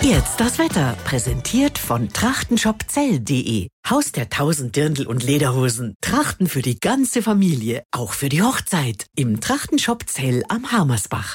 Jetzt das Wetter, präsentiert von trachtenshopzell.de. Haus der 1000 Dirndl und Lederhosen. Trachten für die ganze Familie, auch für die Hochzeit. Im Trachtenshop Zell am Harmersbach.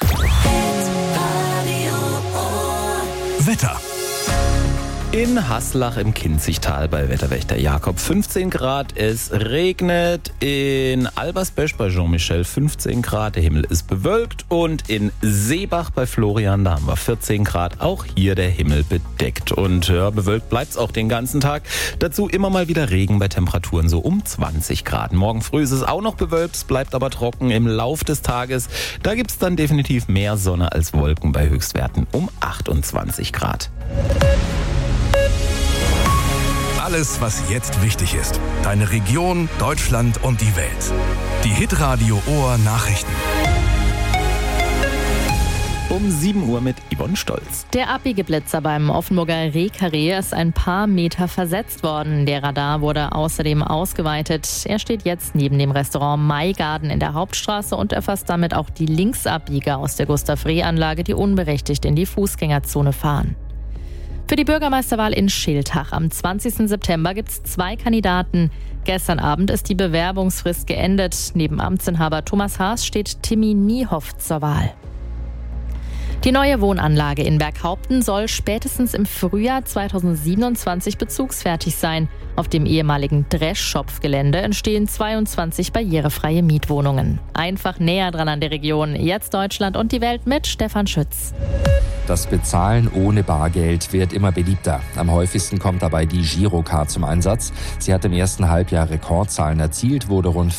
Wetter. In Haslach im Kinzigtal bei Wetterwächter Jakob 15 Grad, es regnet. In Albersberg bei Jean-Michel 15 Grad, der Himmel ist bewölkt. Und in Seebach bei Florian, da haben wir 14 Grad, auch hier der Himmel bedeckt. Und ja, bewölkt bleibt es auch den ganzen Tag. Dazu immer mal wieder Regen bei Temperaturen so um 20 Grad. Morgen früh ist es auch noch bewölkt, es bleibt aber trocken im Lauf des Tages. Da gibt es dann definitiv mehr Sonne als Wolken bei Höchstwerten um 28 Grad. Alles, was jetzt wichtig ist. Deine Region, Deutschland und die Welt. Die Hitradio Ohr Nachrichten. Um 7 Uhr mit Yvonne Stolz. Der Abbiegeblitzer beim Offenburger Rehkarree ist ein paar Meter versetzt worden. Der Radar wurde außerdem ausgeweitet. Er steht jetzt neben dem Restaurant Maigarden in der Hauptstraße und erfasst damit auch die Linksabbieger aus der Gustav-Reh-Anlage, die unberechtigt in die Fußgängerzone fahren. Für die Bürgermeisterwahl in Schiltach am 20. September gibt es 2 Kandidaten. Gestern Abend ist die Bewerbungsfrist geendet. Neben Amtsinhaber Thomas Haas steht Timmy Niehoff zur Wahl. Die neue Wohnanlage in Berghaupten soll spätestens im Frühjahr 2027 bezugsfertig sein. Auf dem ehemaligen Dreschschopf-Gelände entstehen 22 barrierefreie Mietwohnungen. Einfach näher dran an der Region. Jetzt Deutschland und die Welt mit Stefan Schütz. Das Bezahlen ohne Bargeld wird immer beliebter. Am häufigsten kommt dabei die Girocard zum Einsatz. Sie hat im ersten Halbjahr Rekordzahlen erzielt, wurde rund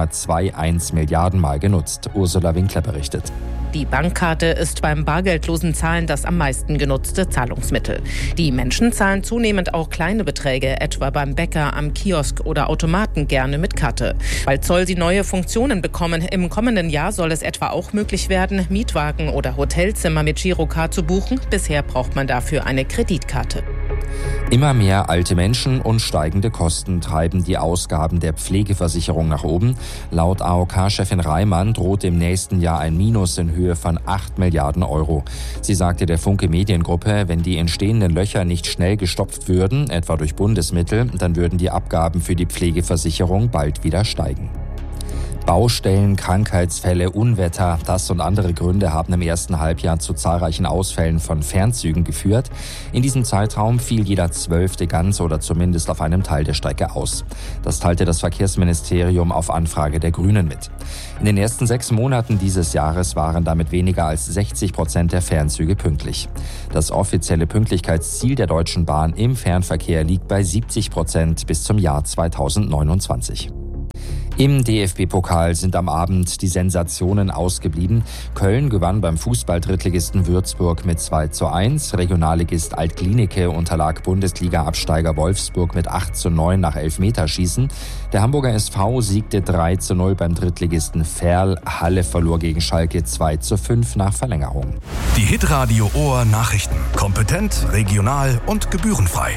4,21 Milliarden Mal genutzt. Ursula Winkler berichtet. Die Bankkarte ist beim bargeldlosen Zahlen das am meisten genutzte Zahlungsmittel. Die Menschen zahlen zunehmend auch kleine Beträge, etwa beim Bäcker, am Kiosk oder Automaten gerne mit Karte. Bald soll sie neue Funktionen bekommen. Im kommenden Jahr soll es etwa auch möglich werden, Mietwagen oder Hotelzimmer mit Girocard zu buchen. Bisher braucht man dafür eine Kreditkarte. Immer mehr alte Menschen und steigende Kosten treiben die Ausgaben der Pflegeversicherung nach oben. Laut AOK-Chefin Reimann droht im nächsten Jahr ein Minus in Höhe von 8 Milliarden Euro. Sie sagte der Funke Mediengruppe, wenn die entstehenden Löcher nicht schnell gestopft würden, etwa durch Bundesmittel, dann würden die Abgaben für die Pflegeversicherung bald wieder steigen. Baustellen, Krankheitsfälle, Unwetter, das und andere Gründe haben im ersten Halbjahr zu zahlreichen Ausfällen von Fernzügen geführt. In diesem Zeitraum fiel jeder 12. ganz oder zumindest auf einem Teil der Strecke aus. Das teilte das Verkehrsministerium auf Anfrage der Grünen mit. In den ersten 6 Monaten dieses Jahres waren damit weniger als 60% der Fernzüge pünktlich. Das offizielle Pünktlichkeitsziel der Deutschen Bahn im Fernverkehr liegt bei 70% bis zum Jahr 2029. Im DFB-Pokal sind am Abend die Sensationen ausgeblieben. Köln gewann beim Fußball-Drittligisten Würzburg mit 2:1. Regionalligist Alt-Glienicke unterlag Bundesliga-Absteiger Wolfsburg mit 8:9 nach Elfmeterschießen. Der Hamburger SV siegte 3:0 beim Drittligisten Verl. Halle verlor gegen Schalke 2:5 nach Verlängerung. Die Hitradio Ohr Nachrichten. Kompetent, regional und gebührenfrei.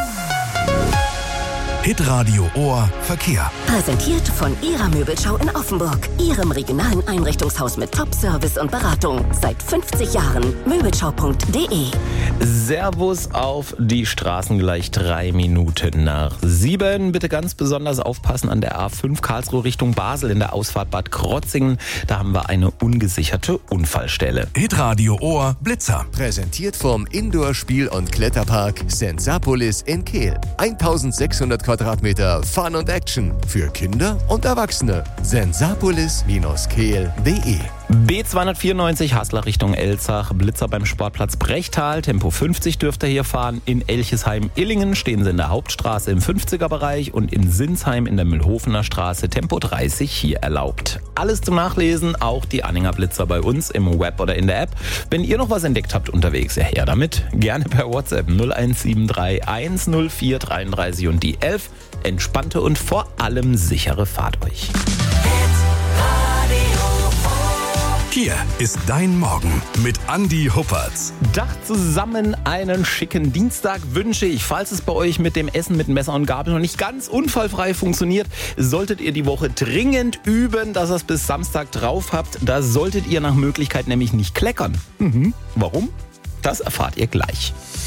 Hitradio Ohr Verkehr. Präsentiert von Ihrer Möbelschau in Offenburg. Ihrem regionalen Einrichtungshaus mit Top-Service und Beratung. Seit 50 Jahren. Möbelschau.de. Servus auf die Straßen, gleich 3 Minuten nach 7. Bitte ganz besonders aufpassen an der A5 Karlsruhe Richtung Basel in der Ausfahrt Bad Krotzingen. Da haben wir eine ungesicherte Unfallstelle. Hitradio Ohr Blitzer. Präsentiert vom Indoor-Spiel- und Kletterpark Sensapolis in Kehl. 1600 Quadratmeter Fun und Action für Kinder und Erwachsene. Sensapolis-kehl.de. B294 Haslach Richtung Elzach, Blitzer beim Sportplatz Brechtal, Tempo 50 dürft ihr hier fahren. In Elchesheim-Illingen stehen sie in der Hauptstraße im 50er-Bereich und in Sinsheim in der Mühlhofener Straße Tempo 30 hier erlaubt. Alles zum Nachlesen, auch die Anhänger Blitzer bei uns im Web oder in der App. Wenn ihr noch was entdeckt habt unterwegs, ja her damit. Gerne per WhatsApp 0173 104 33 und die 11. Entspannte und vor allem sichere Fahrt euch. Hier ist dein Morgen mit Andi Huppertz. Dach zusammen einen schicken Dienstag wünsche ich. Falls es bei euch mit dem Essen mit Messer und Gabel noch nicht ganz unfallfrei funktioniert, solltet ihr die Woche dringend üben, dass ihr es bis Samstag drauf habt. Da solltet ihr nach Möglichkeit nämlich nicht kleckern. Warum? Das erfahrt ihr gleich.